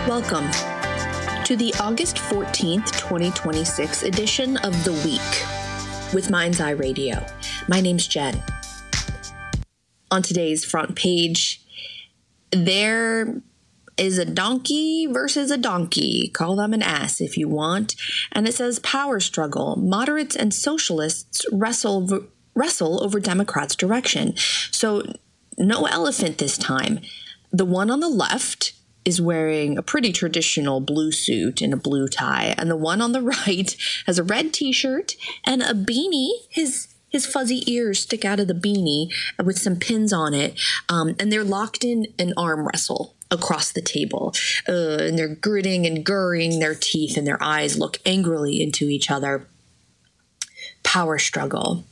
Welcome to the August 14th, 2026 edition of The Week with Mind's Eye Radio. My name's Jen. On today's front page, there is a donkey versus a donkey. Call them an ass if you want. And it says power struggle. Moderates and socialists wrestle over Democrats' direction. So no elephant this time. The one on the left is wearing a pretty traditional blue suit and a blue tie, and the one on the right has a red t-shirt and a beanie. His fuzzy ears stick out of the beanie with some pins on it, and they're locked in an arm wrestle across the table, and they're gritting and gurring their teeth, and their eyes look angrily into each other. Power struggle.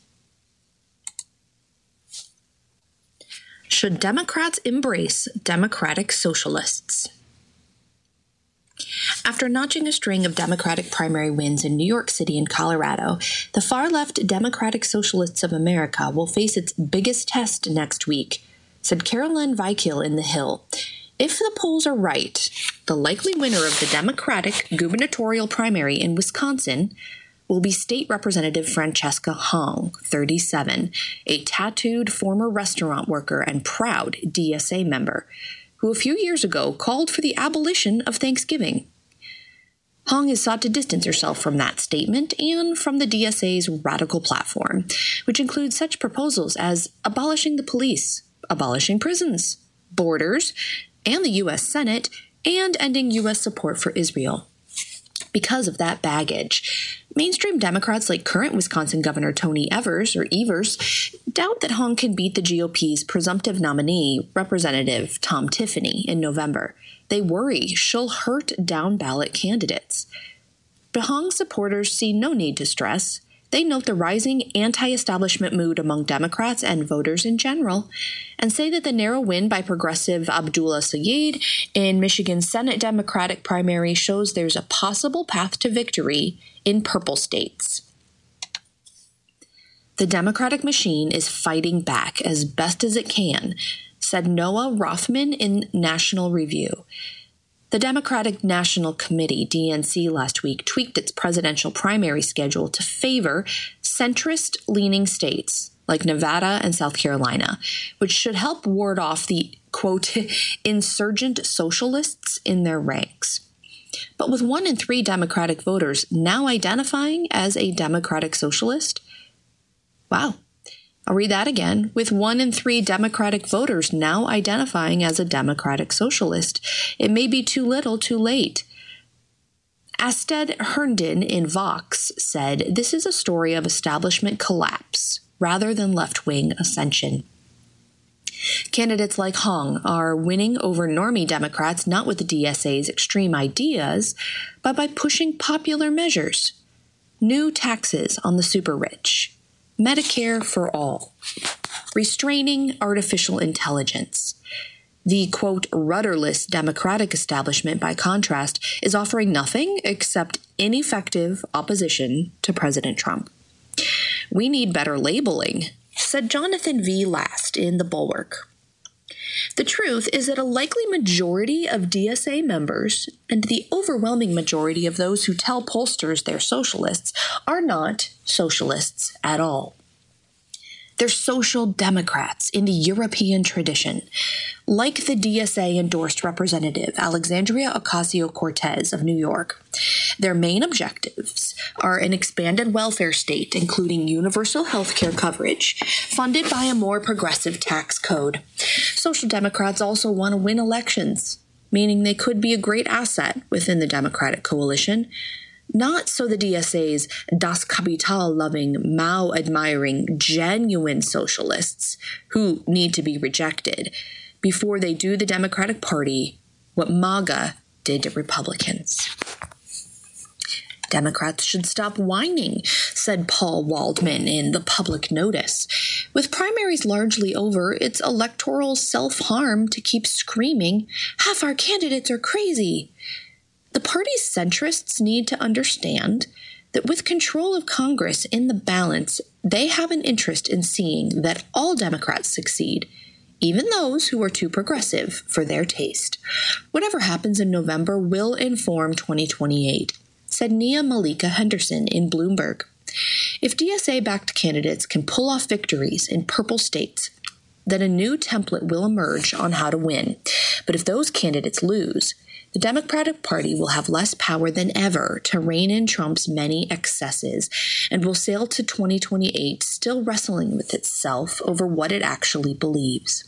Should Democrats embrace democratic socialists? After notching a string of Democratic primary wins in New York City and Colorado, the far-left Democratic Socialists of America will face its biggest test next week, said Caroline Weichel in The Hill. If the polls are right, the likely winner of the Democratic gubernatorial primary in Wisconsin will be State Representative Francesca Hong, 37, a tattooed former restaurant worker and proud DSA member, who a few years ago called for the abolition of Thanksgiving. Hong has sought to distance herself from that statement and from the DSA's radical platform, which includes such proposals as abolishing the police, abolishing prisons, borders, and the U.S. Senate, and ending U.S. support for Israel. Because of that baggage, mainstream Democrats like current Wisconsin Governor Tony Evers doubt that Hong can beat the GOP's presumptive nominee, Representative Tom Tiffany, in November. They worry she'll hurt down-ballot candidates. But Hong's supporters see no need to stress. They note the rising anti-establishment mood among Democrats and voters in general, and say that the narrow win by progressive Abdullah Sayed in Michigan's Senate Democratic primary shows there's a possible path to victory in purple states. The Democratic machine is fighting back as best as it can, said Noah Rothman in National Review. The Democratic National Committee, DNC, last week tweaked its presidential primary schedule to favor centrist-leaning states like Nevada and South Carolina, which should help ward off the, quote, insurgent socialists in their ranks. But with 1 in 3 Democratic voters now identifying as a Democratic socialist, wow. I'll read that again. With 1 in 3 Democratic voters now identifying as a Democratic socialist, it may be too little too late. Asted Herndon in Vox said, "This is a story of establishment collapse rather than left-wing ascension." Candidates like Hong are winning over normie Democrats not with the DSA's extreme ideas, but by pushing popular measures. New taxes on the super-rich. Medicare for all, restraining artificial intelligence. The, quote, rudderless Democratic establishment, by contrast, is offering nothing except ineffective opposition to President Trump. We need better labeling, said Jonathan V. Last in The Bulwark. The truth is that a likely majority of DSA members and the overwhelming majority of those who tell pollsters they're socialists are not socialists at all. They're social democrats in the European tradition, like the DSA-endorsed representative Alexandria Ocasio-Cortez of New York. Their main objectives are an expanded welfare state, including universal health care coverage, funded by a more progressive tax code. Social Democrats also want to win elections, meaning they could be a great asset within the Democratic coalition, not so the DSA's Das Kapital-loving, Mao-admiring, genuine socialists who need to be rejected before they do the Democratic Party what MAGA did to Republicans. Democrats should stop whining, said Paul Waldman in The Public Notice. With primaries largely over, it's electoral self-harm to keep screaming, "Half our candidates are crazy." The party's centrists need to understand that with control of Congress in the balance, they have an interest in seeing that all Democrats succeed, even those who are too progressive for their taste. Whatever happens in November will inform 2028, said Nia Malika Henderson in Bloomberg. If DSA-backed candidates can pull off victories in purple states, then a new template will emerge on how to win. But if those candidates lose, the Democratic Party will have less power than ever to rein in Trump's many excesses and will sail to 2028 still wrestling with itself over what it actually believes.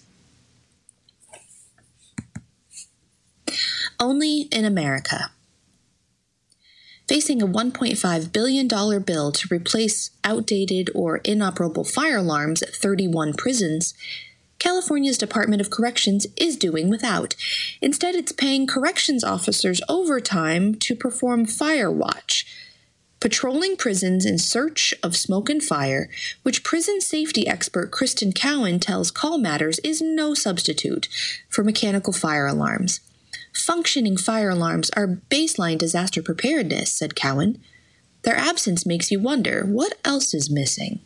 Only in America. Facing a $1.5 billion bill to replace outdated or inoperable fire alarms at 31 prisons, California's Department of Corrections is doing without. Instead, it's paying corrections officers overtime to perform fire watch, patrolling prisons in search of smoke and fire, which prison safety expert Kristen Cowan tells Call Matters is no substitute for mechanical fire alarms. Functioning fire alarms are baseline disaster preparedness, said Cowan. Their absence makes you wonder what else is missing.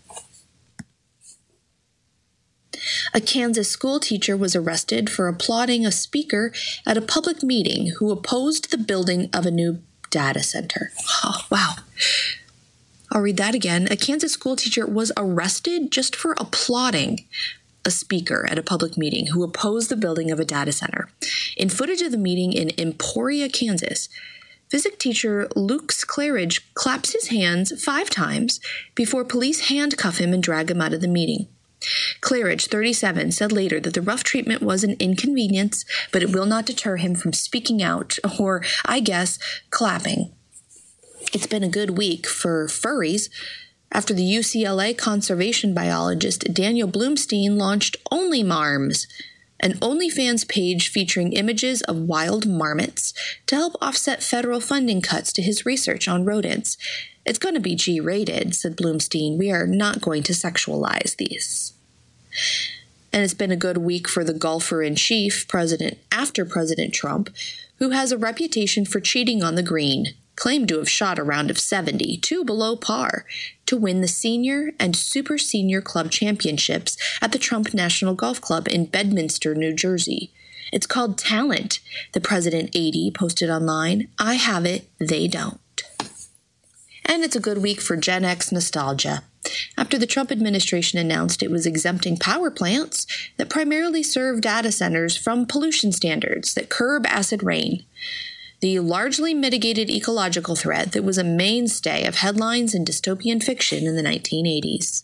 A Kansas school teacher was arrested for applauding a speaker at a public meeting who opposed the building of a new data center. Oh, wow. I'll read that again. A Kansas school teacher was arrested just for applauding a speaker at a public meeting who opposed the building of a data center. In footage of the meeting in Emporia, Kansas, physics teacher Luke Claridge claps his hands 5 times before police handcuff him and drag him out of the meeting. Claridge, 37, said later that the rough treatment was an inconvenience, but it will not deter him from speaking out or, I guess, clapping. It's been a good week for furries after the UCLA conservation biologist Daniel Bloomstein launched OnlyMarms, an OnlyFans page featuring images of wild marmots to help offset federal funding cuts to his research on rodents. It's going to be G-rated, said Bloomstein. We are not going to sexualize these. And it's been a good week for the golfer-in-chief, after President Trump, who has a reputation for cheating on the green, claimed to have shot a round of 70, 2 below par, to win the senior and super senior club championships at the Trump National Golf Club in Bedminster, New Jersey. It's called talent, the President 80 posted online. I have it, they don't. And it's a good week for Gen X nostalgia. After the Trump administration announced it was exempting power plants that primarily serve data centers from pollution standards that curb acid rain, the largely mitigated ecological threat that was a mainstay of headlines and dystopian fiction in the 1980s.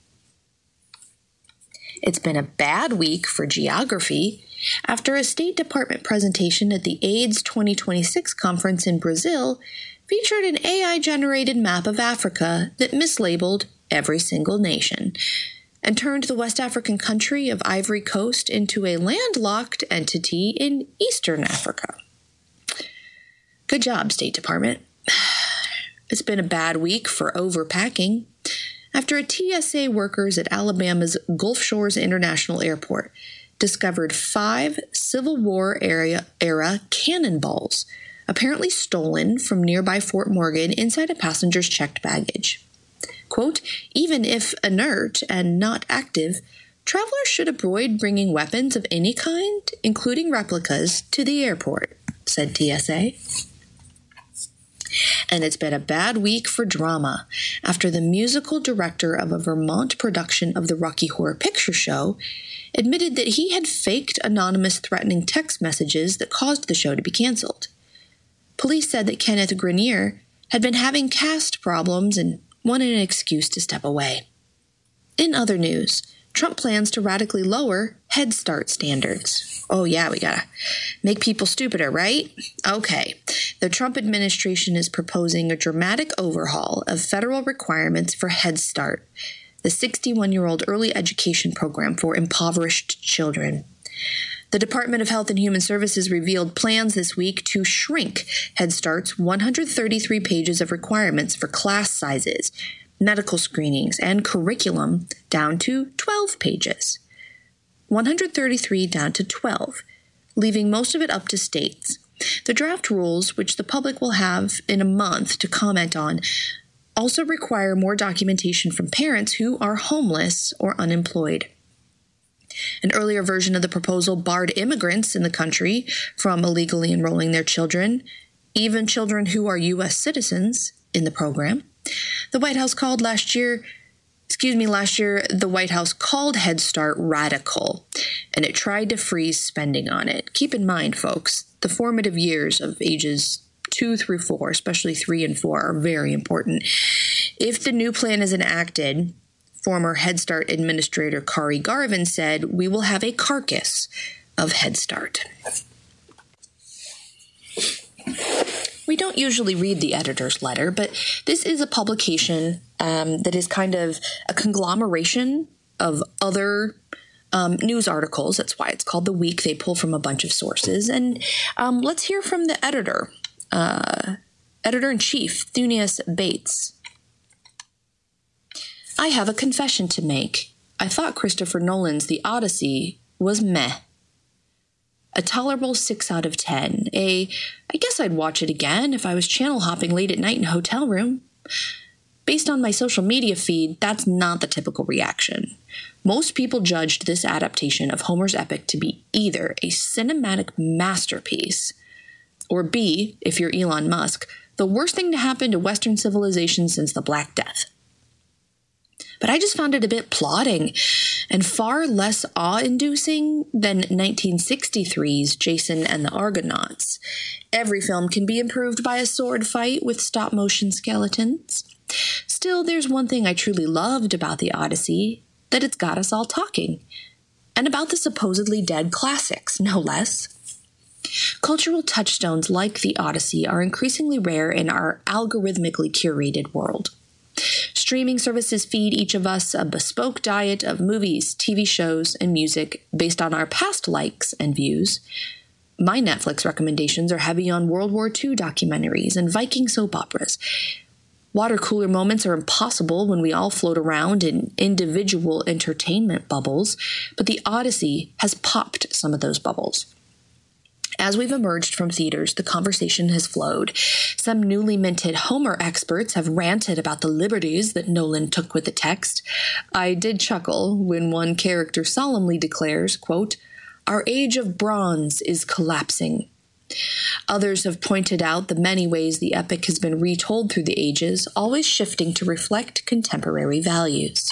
It's been a bad week for geography after a State Department presentation at the AIDS 2026 conference in Brazil featured an AI-generated map of Africa that mislabeled every single nation and turned the West African country of Ivory Coast into a landlocked entity in Eastern Africa. Good job, State Department. It's been a bad week for overpacking after a TSA workers at Alabama's Gulf Shores International Airport discovered 5 Civil War era cannonballs apparently stolen from nearby Fort Morgan inside a passenger's checked baggage. Quote, even if inert and not active, travelers should avoid bringing weapons of any kind, including replicas, to the airport, said TSA. And it's been a bad week for drama after the musical director of a Vermont production of the Rocky Horror Picture Show admitted that he had faked anonymous threatening text messages that caused the show to be canceled. Police said that Kenneth Grenier had been having cast problems and wanted an excuse to step away. In other news, Trump plans to radically lower Head Start standards. Oh yeah, we gotta make people stupider, right? Okay. The Trump administration is proposing a dramatic overhaul of federal requirements for Head Start, the 61-year-old early education program for impoverished children. The Department of Health and Human Services revealed plans this week to shrink Head Start's 133 pages of requirements for class sizes, medical screenings, and curriculum down to 12 pages. 133 down to 12, leaving most of it up to states. The draft rules, which the public will have in a month to comment on, also require more documentation from parents who are homeless or unemployed. An earlier version of the proposal barred immigrants in the country from illegally enrolling their children, even children who are U.S. citizens, in the program. The White House called last year, the White House called Head Start radical, and it tried to freeze spending on it. Keep in mind, folks, the formative years of ages 2 through 4, especially 3 and 4, are very important. If the new plan is enacted, former Head Start Administrator Kari Garvin said, "We will have a carcass of Head Start." We don't usually read the editor's letter, but this is a publication that is kind of a conglomeration of other news articles. That's why it's called The Week. They pull from a bunch of sources. And let's hear from the editor, Editor-in-Chief, Thunius Bates. "I have a confession to make. I thought Christopher Nolan's The Odyssey was meh. A tolerable 6 out of 10. I guess I'd watch it again if I was channel hopping late at night in a hotel room. Based on my social media feed, that's not the typical reaction. Most people judged this adaptation of Homer's epic to be either a cinematic masterpiece, or B, if you're Elon Musk, the worst thing to happen to Western civilization since the Black Death. But I just found it a bit plodding and far less awe-inducing than 1963's Jason and the Argonauts. Every film can be improved by a sword fight with stop-motion skeletons. Still, there's one thing I truly loved about The Odyssey, that it's got us all talking. And about the supposedly dead classics, no less. Cultural touchstones like The Odyssey are increasingly rare in our algorithmically curated world. Streaming services feed each of us a bespoke diet of movies, TV shows, and music based on our past likes and views. My Netflix recommendations are heavy on World War II documentaries and Viking soap operas. Water cooler moments are impossible when we all float around in individual entertainment bubbles, but The Odyssey has popped some of those bubbles. As we've emerged from theaters, the conversation has flowed. Some newly minted Homer experts have ranted about the liberties that Nolan took with the text. I did chuckle when one character solemnly declares, quote, "Our age of bronze is collapsing." Others have pointed out the many ways the epic has been retold through the ages, always shifting to reflect contemporary values.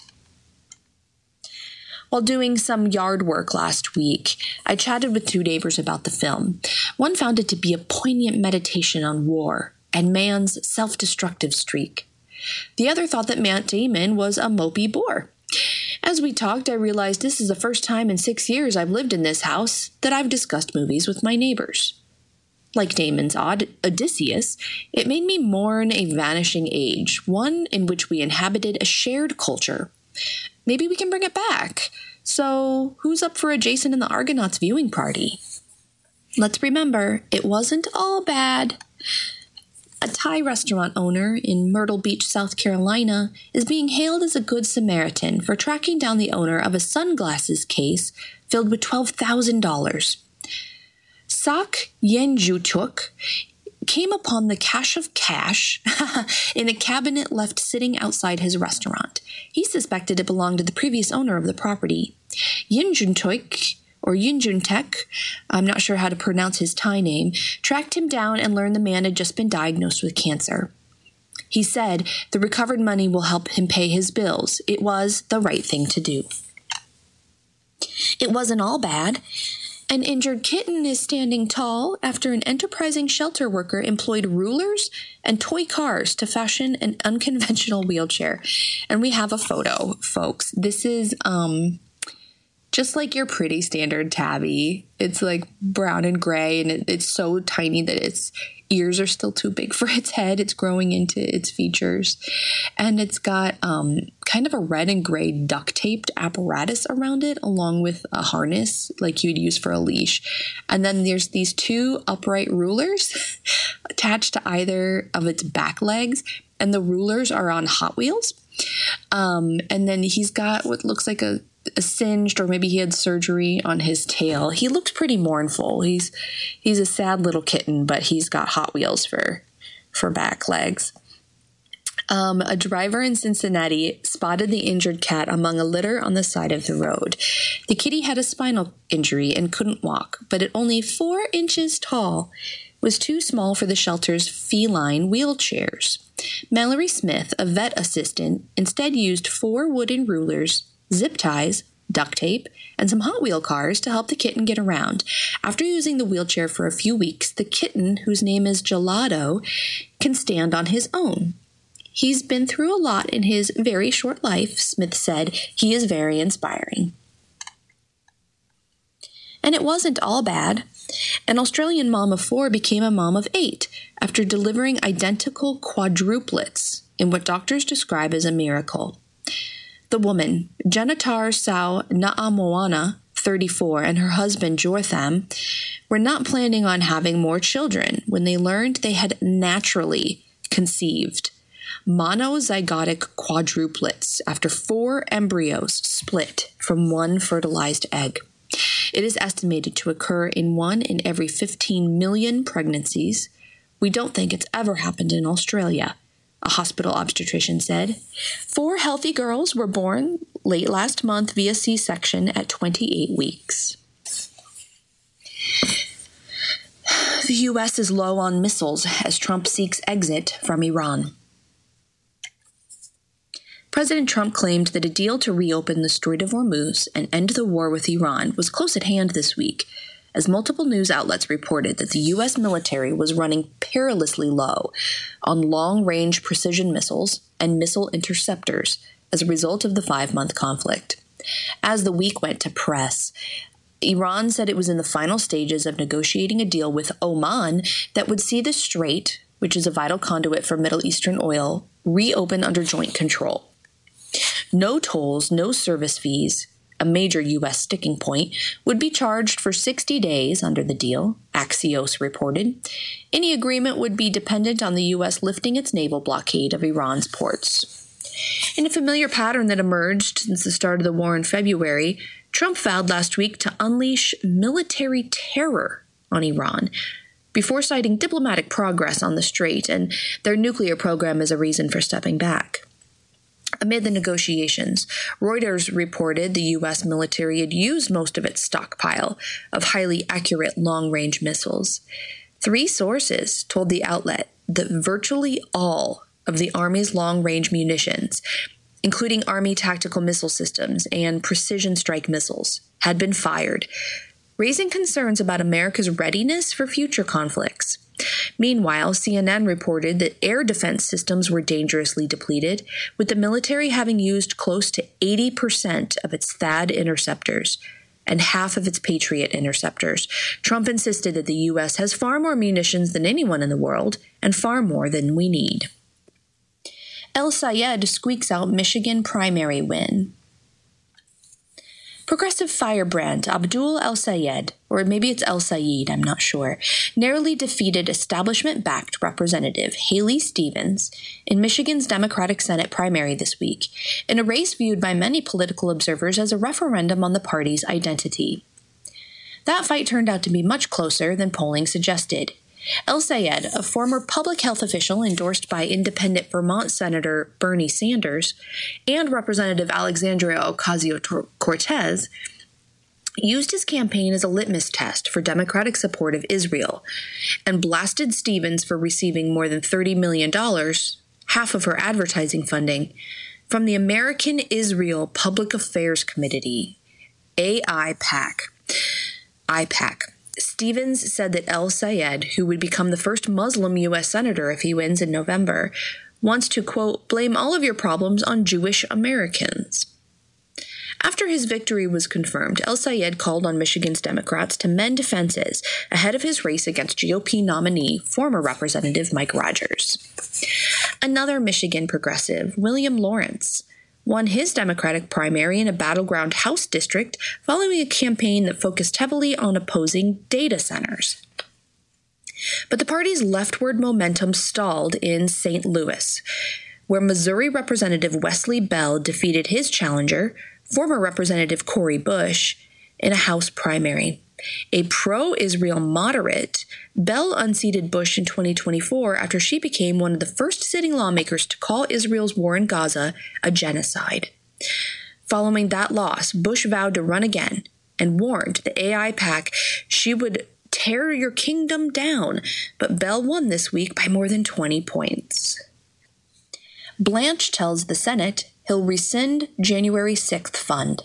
While doing some yard work last week, I chatted with 2 neighbors about the film. One found it to be a poignant meditation on war and man's self-destructive streak. The other thought that Matt Damon was a mopey bore. As we talked, I realized this is the first time in 6 years I've lived in this house that I've discussed movies with my neighbors. Like Damon's Odysseus, it made me mourn a vanishing age, one in which we inhabited a shared culture. Maybe we can bring it back. So, who's up for a Jason and the Argonauts viewing party? Let's remember, it wasn't all bad. A Thai restaurant owner in Myrtle Beach, South Carolina, is being hailed as a good Samaritan for tracking down the owner of a sunglasses case filled with $12,000. Sak Yenjutuk came upon the cache of cash in a cabinet left sitting outside his restaurant. He suspected it belonged to the previous owner of the property. Yinjuntek, I'm not sure how to pronounce his Thai name, tracked him down and learned the man had just been diagnosed with cancer. He said the recovered money will help him pay his bills. It was the right thing to do. It wasn't all bad. An injured kitten is standing tall after an enterprising shelter worker employed rulers and toy cars to fashion an unconventional wheelchair. And we have a photo, folks. This is just like your pretty standard tabby. It's like brown and gray, and it's so tiny that its ears are still too big for its head. It's growing into its features. And it's got kind of a red and gray duct taped apparatus around it, along with a harness like you'd use for a leash. And then there's these 2 upright rulers attached to either of its back legs, and the rulers are on Hot Wheels. And then he's got what looks like a singed, or maybe he had surgery on his tail. He looks pretty mournful. He's a sad little kitten, but he's got Hot Wheels for back legs. A driver in Cincinnati spotted the injured cat among a litter on the side of the road. The kitty had a spinal injury and couldn't walk, but at only 4 inches tall, was too small for the shelter's feline wheelchairs. Mallory Smith, a vet assistant, instead used 4 wooden rulers, zip ties, duct tape, and some Hot Wheel cars to help the kitten get around. After using the wheelchair for a few weeks, the kitten, whose name is Gelato, can stand on his own. He's been through a lot in his very short life, Smith said. He is very inspiring. And it wasn't all bad. An Australian mom of 4 became a mom of 8 after delivering identical quadruplets in what doctors describe as a miracle. The woman, Jenitar Sau Naamoana, 34, and her husband, Jortham, were not planning on having more children when they learned they had naturally conceived monozygotic quadruplets after 4 embryos split from 1 fertilized egg. It is estimated to occur in 1 in every 15 million pregnancies. We don't think it's ever happened in Australia, a hospital obstetrician said. 4 healthy girls were born late last month via C-section at 28 weeks. The U.S. is low on missiles as Trump seeks exit from Iran. President Trump claimed that a deal to reopen the Strait of Hormuz and end the war with Iran was close at hand this week, as multiple news outlets reported that the U.S. military was running perilously low on long-range precision missiles and missile interceptors as a result of the 5-month conflict. As the week went to press, Iran said it was in the final stages of negotiating a deal with Oman that would see the strait, which is a vital conduit for Middle Eastern oil, reopen under joint control. No tolls, no service fees, a major U.S. sticking point, would be charged for 60 days under the deal, Axios reported. Any agreement would be dependent on the U.S. lifting its naval blockade of Iran's ports. In a familiar pattern that emerged since the start of the war in February, Trump vowed last week to unleash military terror on Iran, before citing diplomatic progress on the strait and their nuclear program as a reason for stepping back. Amid the negotiations, Reuters reported the U.S. military had used most of its stockpile of highly accurate long-range missiles. 3 sources told the outlet that virtually all of the Army's long-range munitions, including Army tactical missile systems and precision strike missiles, had been fired, raising concerns about America's readiness for future conflicts. Meanwhile, CNN reported that air defense systems were dangerously depleted, with the military having used close to 80% of its THAAD interceptors and half of its Patriot interceptors. Trump insisted that the U.S. has far more munitions than anyone in the world and far more than we need. El Sayed squeaks out Michigan primary win. Progressive firebrand Abdul El Sayed, or maybe it's El Sayed, I'm not sure, narrowly defeated establishment-backed Representative Haley Stevens in Michigan's Democratic Senate primary this week, in a race viewed by many political observers as a referendum on the party's identity. That fight turned out to be much closer than polling suggested. El Sayed, a former public health official endorsed by independent Vermont Senator Bernie Sanders and Representative Alexandria Ocasio-Cortez, used his campaign as a litmus test for Democratic support of Israel and blasted Stevens for receiving more than $30 million, half of her advertising funding, from the American Israel Public Affairs Committee, AIPAC. Stevens said that El Sayed, who would become the first Muslim U.S. senator if he wins in November, wants to, quote, blame all of your problems on Jewish Americans. After his victory was confirmed, El Sayed called on Michigan's Democrats to mend fences ahead of his race against GOP nominee, former Representative Mike Rogers. Another Michigan progressive, William Lawrence, won his Democratic primary in a battleground House district following a campaign that focused heavily on opposing data centers. But the party's leftward momentum stalled in St. Louis, where Missouri Representative Wesley Bell defeated his challenger, former Representative Cori Bush, in a House primary. A pro-Israel moderate, Bell unseated Bush in 2024 after she became one of the first sitting lawmakers to call Israel's war in Gaza a genocide. Following that loss, Bush vowed to run again and warned the AI PAC she would tear your kingdom down, but Bell won this week by more than 20 points. Blanche tells the Senate he'll rescind January 6th fund.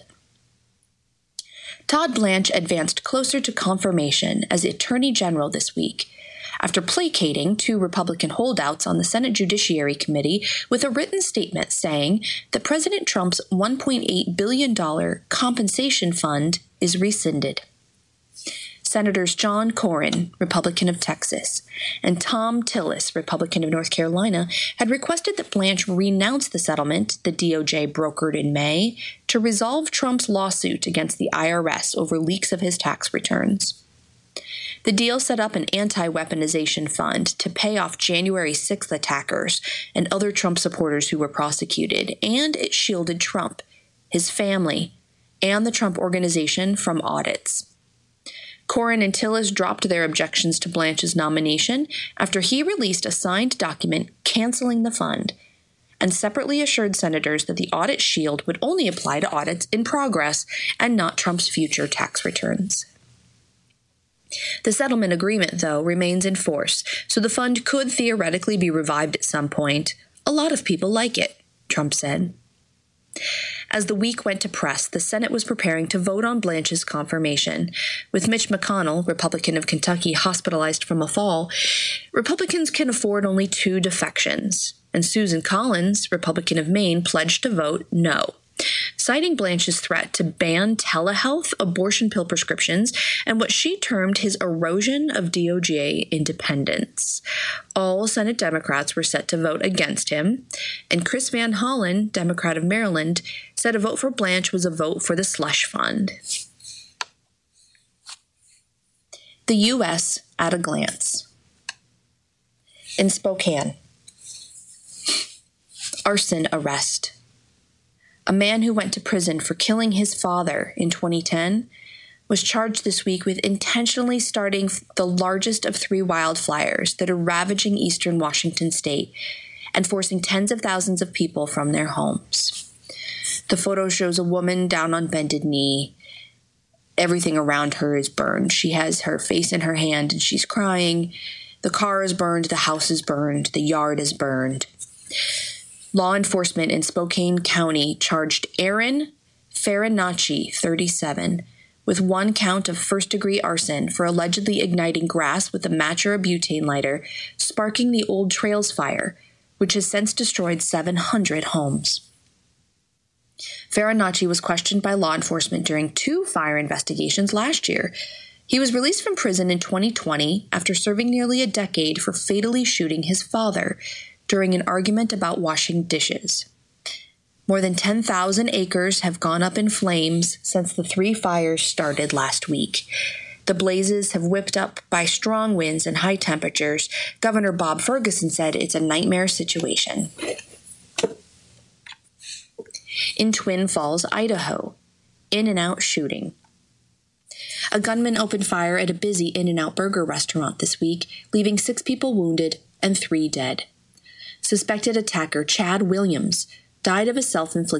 Todd Blanche advanced closer to confirmation as Attorney General this week, after placating two Republican holdouts on the Senate Judiciary Committee with a written statement saying that President Trump's $1.8 billion compensation fund is rescinded. Senators John Cornyn, Republican of Texas, and Thom Tillis, Republican of North Carolina, had requested that Blanche renounce the settlement the DOJ brokered in May to resolve Trump's lawsuit against the IRS over leaks of his tax returns. The deal set up an anti-weaponization fund to pay off January 6th attackers and other Trump supporters who were prosecuted, and it shielded Trump, his family, and the Trump Organization from audits. Cornyn and Tillis dropped their objections to Blanche's nomination after he released a signed document canceling the fund and separately assured senators that the audit shield would only apply to audits in progress and not Trump's future tax returns. The settlement agreement, though, remains in force, so the fund could theoretically be revived at some point. A lot of people like it, Trump said. As the week went to press, the Senate was preparing to vote on Blanche's confirmation. With Mitch McConnell, Republican of Kentucky, hospitalized from a fall, Republicans can afford only two defections, and Susan Collins, Republican of Maine, pledged to vote no, citing Blanche's threat to ban telehealth, abortion pill prescriptions, and what she termed his erosion of DOJ independence. All Senate Democrats were set to vote against him, and Chris Van Hollen, Democrat of Maryland, said a vote for Blanche was a vote for the slush fund. The U.S. at a glance. In Spokane. Arson arrest. A man who went to prison for killing his father in 2010 was charged this week with intentionally starting the largest of three wildfires that are ravaging eastern Washington state and forcing tens of thousands of people from their homes. The photo shows a woman down on bended knee. Everything around her is burned. She has her face in her hand and she's crying. The car is burned, the house is burned, the yard is burned. Law enforcement in Spokane County charged Aaron Farinacci, 37, with one count of first-degree arson for allegedly igniting grass with a match or a butane lighter, sparking the Old Trails fire, which has since destroyed 700 homes. Farinacci was questioned by law enforcement during two fire investigations last year. He was released from prison in 2020 after serving nearly a decade for fatally shooting his father during an argument about washing dishes. More than 10,000 acres have gone up in flames since the three fires started last week. The blazes have whipped up by strong winds and high temperatures. Governor Bob Ferguson said it's a nightmare situation. In Twin Falls, Idaho, In-N-Out shooting. A gunman opened fire at a busy In-N-Out burger restaurant this week, leaving 6 people wounded and 3 dead. Suspected attacker Chad Williams died of a self-inflicted